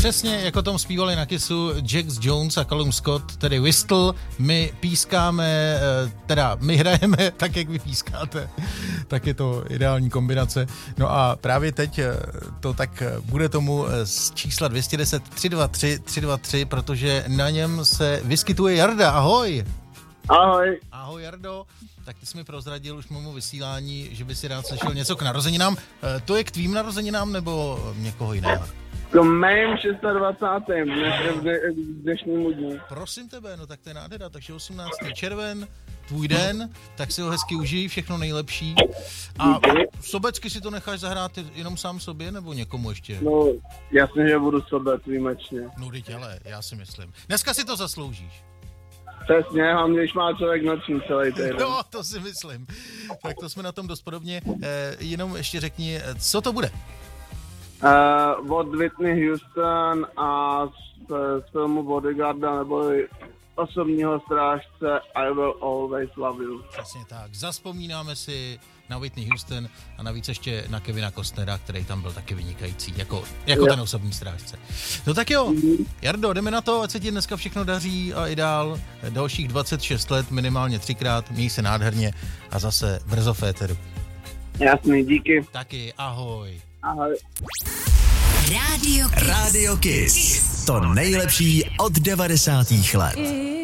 přesně jako tom zpívali na Kissu Jax Jones a Callum Scott, tedy Whistle, my pískáme, teda my hrajeme tak, jak vy pískáte, tak je to ideální kombinace. No a právě teď to tak bude tomu z čísla 210 323 323, protože na něm se vyskytuje Jarda, ahoj! Ahoj. Ahoj Jardo, tak ty jsi mi prozradil už mému vysílání, že by si rád slyšel něco k narozeninám. To je k tvým narozeninám nebo někoho jiného? K mém 26. dnešnímu dní. Prosím tebe, no tak to je nádhera, takže 18. červen, tvůj den, tak si ho hezky užij, všechno nejlepší. A sobecky si to necháš zahrát jenom sám sobě nebo někomu ještě? No, jasně, že budu sobec výjimečně. No teď ale, já si myslím. Dneska si to zasloužíš. Přesně, hlavně když má člověk noční celý týden. No, to si myslím. Tak to jsme na tom dost podobně. Jenom ještě řekni, co to bude? Od Whitney Houston a z filmu Bodyguarda nebo Osobního strážce I Will Always Love You. Přesně tak. Zazpomínáme si na Whitney Houston a navíc ještě na Kevina Costnera, který tam byl taky vynikající, jako ten osobní strážce. No tak jo, Jardo, jdeme na to, ať se ti dneska všechno daří a i dál. Dalších 26 let, minimálně 3krát, měj se nádherně a zase brzo v éteru. Jasný, díky. Taky, ahoj. Ahoj. Radio Kiss. To nejlepší od 90. let.